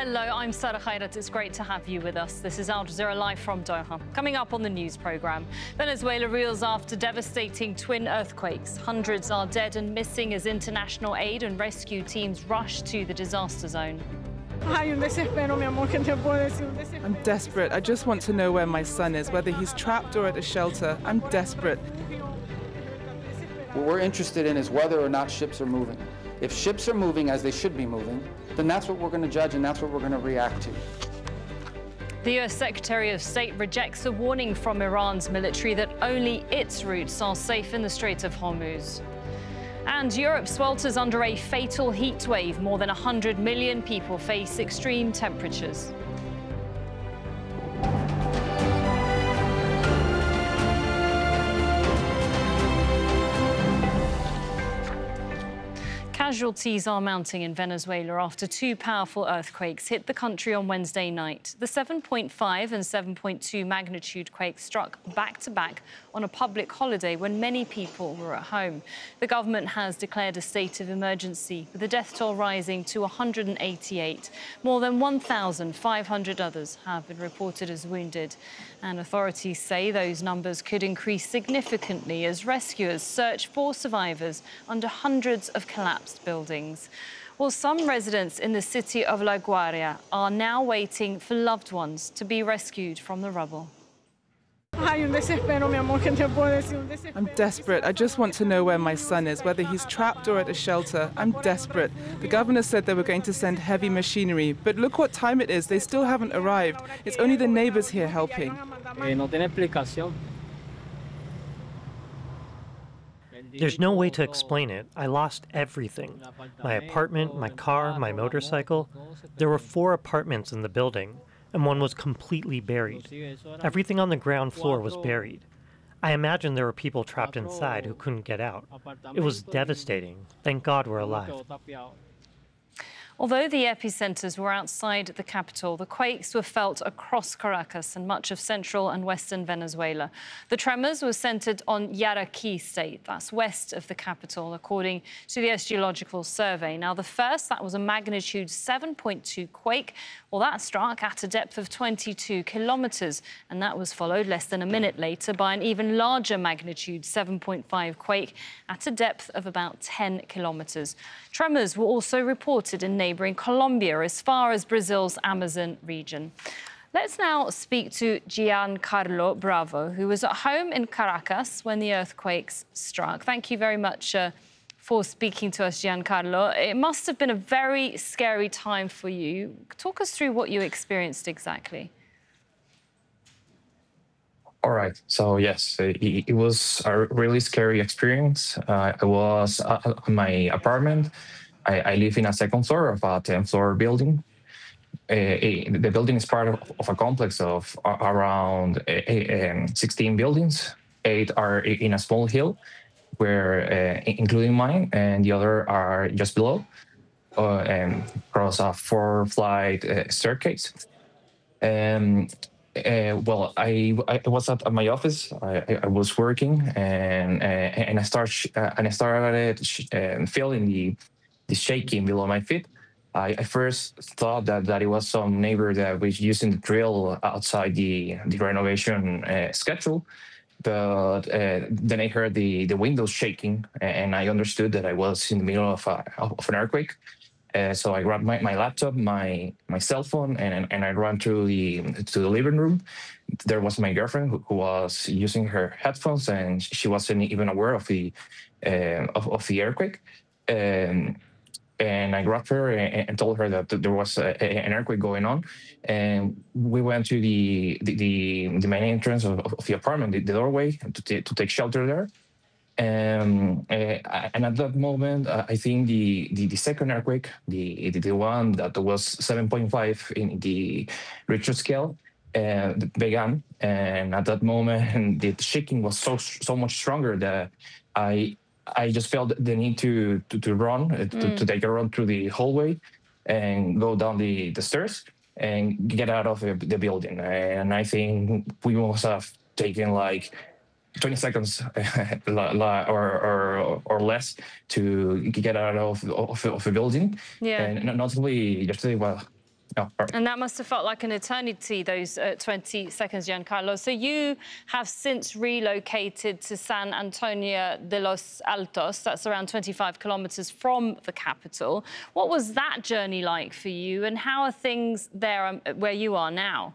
Hello, I'm Sarah Khairat. It's great to have you with us. This is Al Jazeera Live from Doha. Coming up on the news programme, Venezuela reels after devastating twin earthquakes. Hundreds are dead and missing as international aid and rescue teams rush to the disaster zone. I'm desperate. I just want to know where my son is, whether he's trapped or at a shelter. I'm desperate. What we're interested in is whether or not ships are moving. If ships are moving as they should be moving, then that's what we're going to judge and that's what we're going to react to. The US Secretary of State rejects a warning from Iran's military that only its routes are safe in the Strait of Hormuz. And Europe swelters under a fatal heat wave. More than 100 million people face extreme temperatures. Casualties are mounting in Venezuela after two powerful earthquakes hit the country on Wednesday night. The 7.5 and 7.2 magnitude quakes struck back-to-back on a public holiday when many people were at home. The government has declared a state of emergency, with the death toll rising to 188. More than 1,500 others have been reported as wounded. And authorities say those numbers could increase significantly as rescuers search for survivors under hundreds of collapsed buildings. Well, some residents in the city of La Guaira are now waiting for loved ones to be rescued from the rubble. I'm desperate. I just want to know where my son is, whether he's trapped or at a shelter. I'm desperate. The governor said they were going to send heavy machinery, but look what time it is. They still haven't arrived. It's only the neighbors here helping. There's no way to explain it. I lost everything. My apartment, my car, my motorcycle. There were 4 apartments in the building, and one was completely buried. Everything on the ground floor was buried. I imagine there were people trapped inside who couldn't get out. It was devastating. Thank God we're alive. Although the epicenters were outside the capital, the quakes were felt across Caracas and much of central and western Venezuela. The tremors were centered on Yaraquí state, that's west of the capital, according to the Geological Survey. Now, the first, that was a magnitude 7.2 quake. Well, that struck at a depth of 22 kilometers, and that was followed less than a minute later by an even larger magnitude 7.5 quake at a depth of about 10 kilometers. Tremors were also reported in neighbouring Colombia as far as Brazil's Amazon region. Let's now speak to Giancarlo Bravo, who was at home in Caracas when the earthquakes struck. Thank you very much for speaking to us, Giancarlo. It must have been a very scary time for you. Talk us through what you experienced exactly. All right. So, yes, it was a really scary experience. I was in my apartment. I live in a second floor of a 10-floor building. The building is part of a complex of around 16 buildings. 8 are in a small hill, where including mine, and the other are just below, across a 4-flight staircase. Well, I was at my office. I was working, and I started feeling the shaking below my feet. I first thought that it was some neighbor that was using the drill outside the renovation schedule, but then I heard the windows shaking, and I understood that I was in the middle of an earthquake. So I grabbed my laptop, my cell phone, and I ran to the living room. There was my girlfriend who was using her headphones, and she wasn't even aware of the earthquake. And I grabbed her and told her that there was an earthquake going on. And we went to the main entrance of the apartment, the doorway, to take shelter there. And at that moment, I think the second earthquake, the one that was 7.5 in the Richter scale, began. And at that moment, the shaking was so much stronger that I just felt the need to run, to take a run through the hallway and go down the stairs and get out of the building. And I think we must have taken like 20 seconds or less to get out of the building. Yeah. And not only yesterday, well, Oh, and that must have felt like an eternity, those 20 seconds, Giancarlo. So you have since relocated to San Antonio de los Altos. That's around 25 kilometers from the capital. What was that journey like for you, and how are things there where you are now?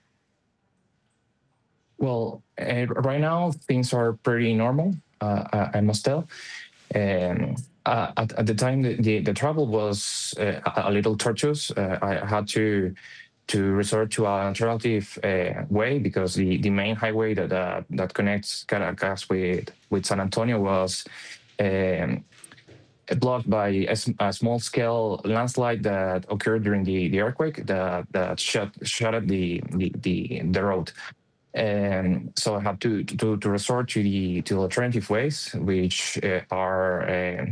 Well, right now things are pretty normal, I must tell. At the time, the travel was a little tortuous. I had to resort to an alternative way because the main highway that connects Caracas with San Antonio was blocked by a small-scale landslide that occurred during the earthquake that shut the road. And so I had to resort to the alternative ways, which are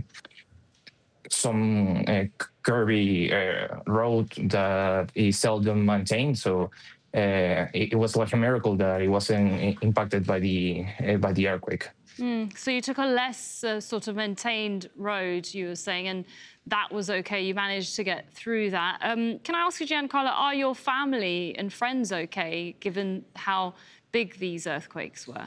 some curvy road that is seldom maintained. So it was like a miracle that it wasn't impacted by the earthquake. So you took a less sort of maintained road, you were saying, and that was okay. You managed to get through that. Can I ask you, Giancarlo, are your family and friends okay, given how big these earthquakes were?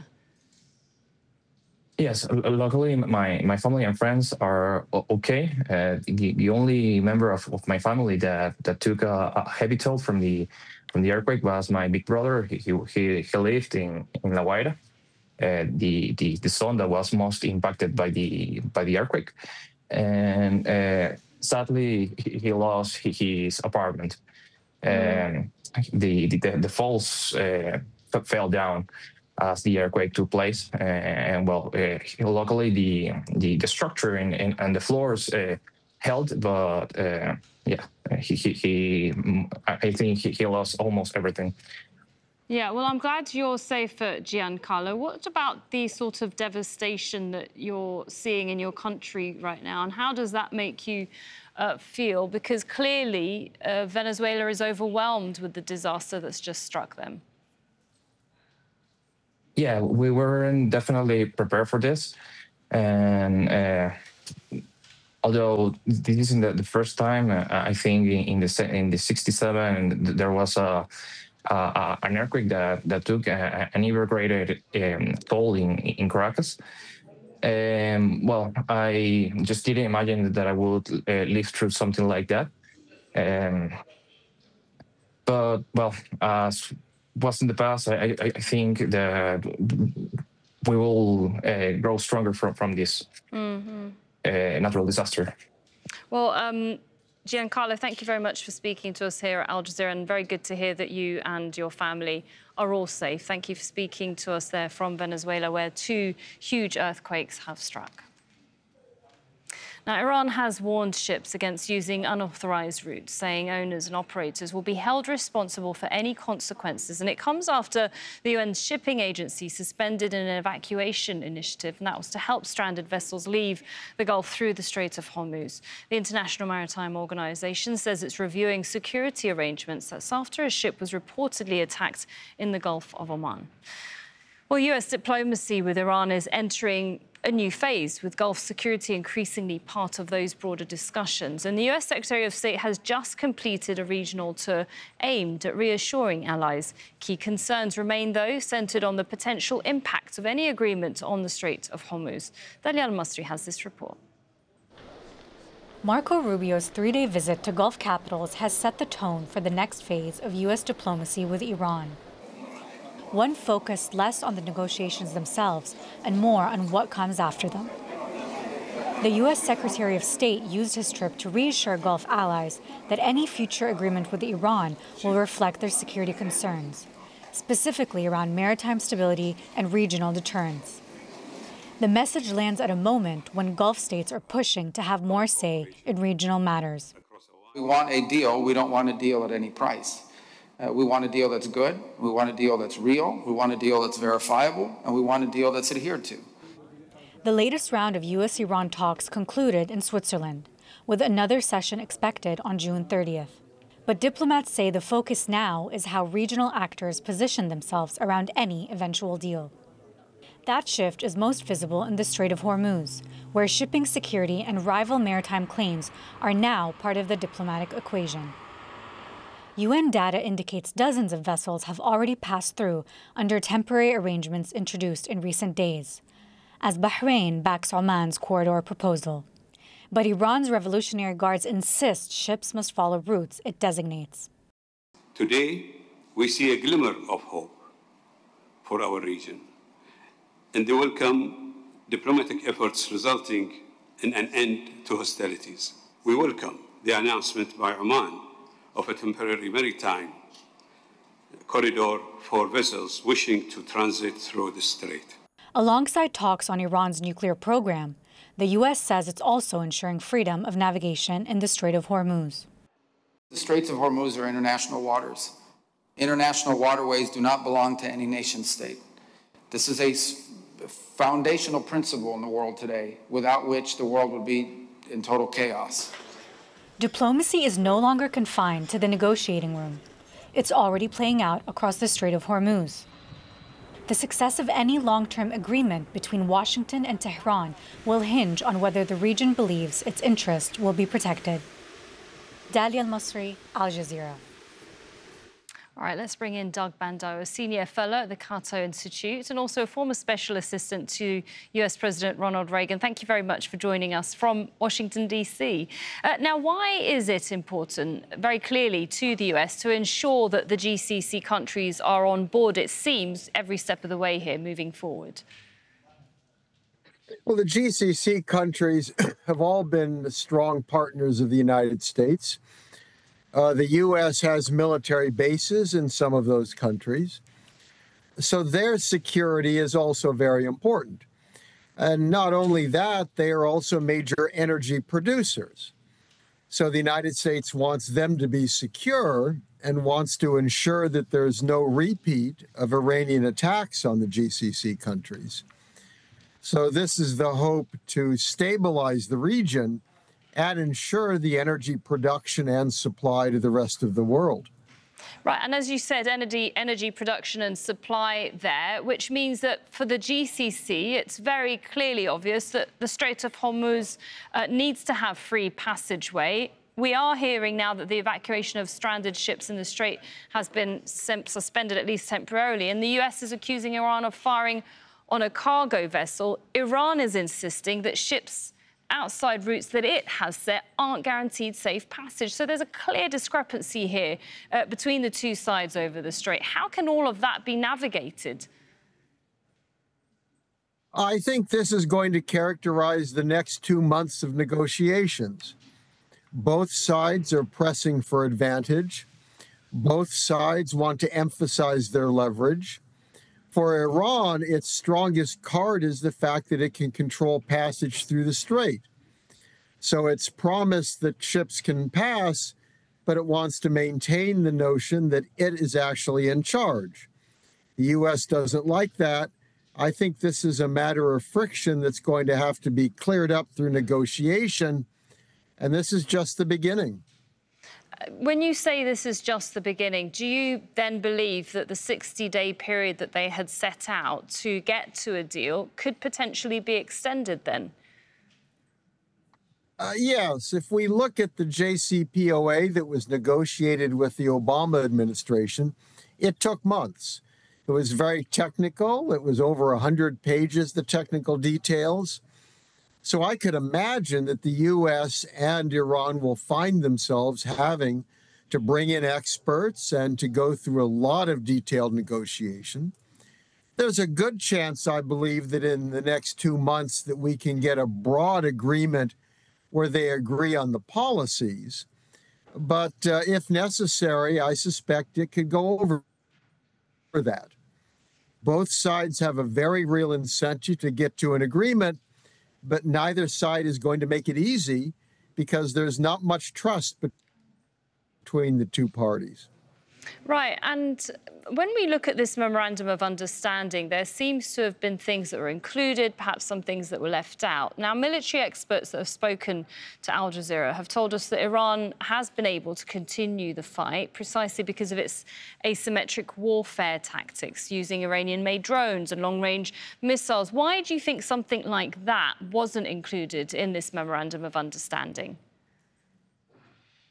Yes, luckily my family and friends are okay. The only member of my family that took a heavy toll from the earthquake was my big brother. He lived in La Guaira, the zone that was most impacted by the earthquake, and sadly he lost his apartment. And the falls fell down as the earthquake took place, and well, luckily the structure and the floors held, but yeah, I think he lost almost everything. Yeah, well, I'm glad you're safer, Giancarlo. What about the sort of devastation that you're seeing in your country right now, and how does that make you feel? Because clearly Venezuela is overwhelmed with the disaster that's just struck them. Yeah, we weren't definitely prepared for this, and although this isn't the first time, I think in the '67 there was an earthquake that took an even greater toll in Caracas. Well, I just didn't imagine that I would live through something like that. But well, as was in the past, I think that we will grow stronger from this natural disaster. Well, Giancarlo, thank you very much for speaking to us here at Al Jazeera, and very good to hear that you and your family are all safe. Thank you for speaking to us there from Venezuela, where 2 huge earthquakes have struck. Now, Iran has warned ships against using unauthorized routes, saying owners and operators will be held responsible for any consequences. And it comes after the UN's shipping agency suspended an evacuation initiative, and that was to help stranded vessels leave the Gulf through the Strait of Hormuz. The International Maritime Organization says it's reviewing security arrangements. That's after a ship was reportedly attacked in the Gulf of Oman. Well, US diplomacy with Iran is entering a new phase, with Gulf security increasingly part of those broader discussions. And the US Secretary of State has just completed a regional tour aimed at reassuring allies. Key concerns remain, though, centered on the potential impact of any agreement on the Strait of Hormuz. Dalia Al-Masri has this report. Marco Rubio's 3-day visit to Gulf capitals has set the tone for the next phase of US diplomacy with Iran. One focused less on the negotiations themselves and more on what comes after them. The U.S. Secretary of State used his trip to reassure Gulf allies that any future agreement with Iran will reflect their security concerns, specifically around maritime stability and regional deterrence. The message lands at a moment when Gulf states are pushing to have more say in regional matters. We want a deal. We don't want a deal at any price. We want a deal that's good, we want a deal that's real, we want a deal that's verifiable, and we want a deal that's adhered to. The latest round of U.S.-Iran talks concluded in Switzerland, with another session expected on June 30th. But diplomats say the focus now is how regional actors position themselves around any eventual deal. That shift is most visible in the Strait of Hormuz, where shipping security and rival maritime claims are now part of the diplomatic equation. UN data indicates dozens of vessels have already passed through under temporary arrangements introduced in recent days, as Bahrain backs Oman's corridor proposal. But Iran's Revolutionary Guards insist ships must follow routes it designates. Today, we see a glimmer of hope for our region, and they welcome diplomatic efforts resulting in an end to hostilities. We welcome the announcement by Oman of a temporary maritime corridor for vessels wishing to transit through the strait. Alongside talks on Iran's nuclear program, the U.S. says it's also ensuring freedom of navigation in the Strait of Hormuz. The Straits of Hormuz are international waters. International waterways do not belong to any nation state. This is a foundational principle in the world today, without which the world would be in total chaos. Diplomacy is no longer confined to the negotiating room. It's already playing out across the Strait of Hormuz. The success of any long-term agreement between Washington and Tehran will hinge on whether the region believes its interests will be protected. Dalia Al-Masri, Al Jazeera. All right, let's bring in Doug Bandow, a senior fellow at the Cato Institute and also a former special assistant to US President Ronald Reagan. Thank you very much for joining us from Washington, D.C. Now, why is it important, very clearly, to the US to ensure that the GCC countries are on board, it seems, every step of the way here moving forward? Well, the GCC countries have all been strong partners of the United States. The U.S. has military bases in some of those countries, so their security is also very important. And not only that, they are also major energy producers. So the United States wants them to be secure and wants to ensure that there's no repeat of Iranian attacks on the GCC countries. So this is the hope to stabilize the region and ensure the energy production and supply to the rest of the world. Right, and as you said, energy production and supply there, which means that for the GCC, it's very clearly obvious that the Strait of Hormuz needs to have free passageway. We are hearing now that the evacuation of stranded ships in the strait has been suspended, at least temporarily, and the US is accusing Iran of firing on a cargo vessel. Iran is insisting that ships outside routes that it has set aren't guaranteed safe passage. So there's a clear discrepancy here between the two sides over the strait. How can all of that be navigated? I think this is going to characterize the next 2 months of negotiations. Both sides are pressing for advantage. Both sides want to emphasize their leverage. For Iran, its strongest card is the fact that it can control passage through the strait. So it's promised that ships can pass, but it wants to maintain the notion that it is actually in charge. The U.S. doesn't like that. I think this is a matter of friction that's going to have to be cleared up through negotiation, and this is just the beginning. When you say this is just the beginning, do you then believe that the 60-day period that they had set out to get to a deal could potentially be extended then? Yes. If we look at the JCPOA that was negotiated with the Obama administration, it took months. It was very technical. It was over 100 pages, the technical details. So I could imagine that the U.S. and Iran will find themselves having to bring in experts and to go through a lot of detailed negotiation. There's a good chance, I believe, that in the next 2 months that we can get a broad agreement where they agree on the policies. But if necessary, I suspect it could go over that. Both sides have a very real incentive to get to an agreement, but neither side is going to make it easy because there's not much trust between the two parties. Right, and when we look at this memorandum of understanding, there seems to have been things that were included, perhaps some things that were left out. Now, military experts that have spoken to Al Jazeera have told us that Iran has been able to continue the fight precisely because of its asymmetric warfare tactics, using Iranian-made drones and long-range missiles. Why do you think something like that wasn't included in this memorandum of understanding?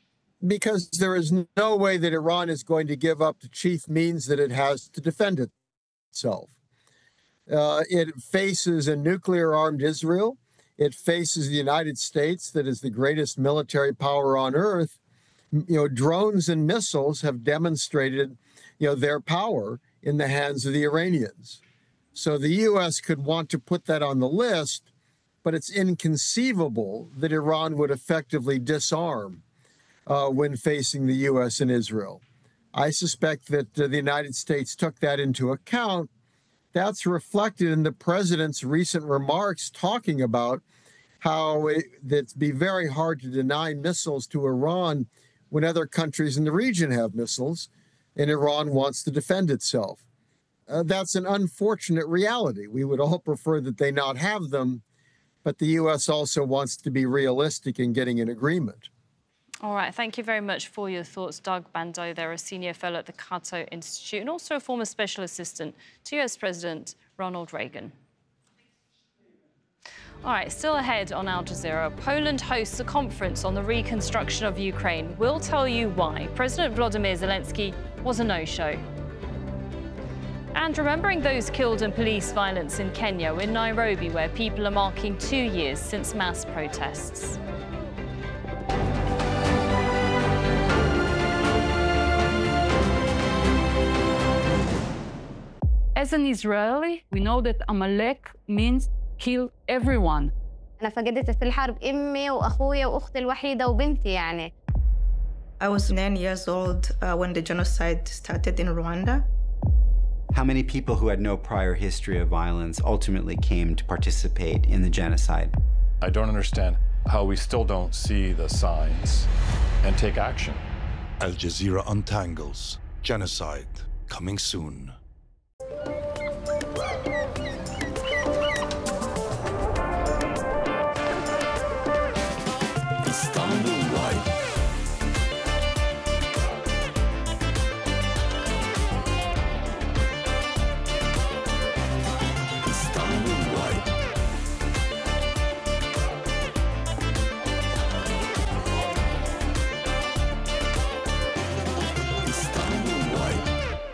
Because there is no way that Iran is going to give up the chief means that it has to defend itself. It faces a nuclear-armed Israel. It faces the United States, that is the greatest military power on earth. Drones and missiles have demonstrated, their power in the hands of the Iranians. So the U.S. could want to put that on the list, but it's inconceivable that Iran would effectively disarm when facing the U.S. and Israel. I suspect that the United States took that into account. That's reflected in the president's recent remarks talking about how it'd be very hard to deny missiles to Iran when other countries in the region have missiles and Iran wants to defend itself. That's an unfortunate reality. We would all prefer that they not have them, but the U.S. also wants to be realistic in getting an agreement. All right, thank you very much for your thoughts, Doug Bandow. They're a senior fellow at the Cato Institute and also a former special assistant to US President Ronald Reagan. All right, still ahead on Al Jazeera, Poland hosts a conference on the reconstruction of Ukraine. We'll tell you why President Volodymyr Zelensky was a no-show. And remembering those killed in police violence in Kenya, in Nairobi, where people are marking 2 years since mass protests. As an Israeli, we know that Amalek means kill everyone. أنا فقدت في الحرب أمي وأخويا وأختي الوحيدة وبنتي يعني. I was 9 years old when the genocide started in Rwanda. How many people who had no prior history of violence ultimately came to participate in the genocide? I don't understand how we still don't see the signs and take action. Al Jazeera Untangles. Genocide. Coming soon.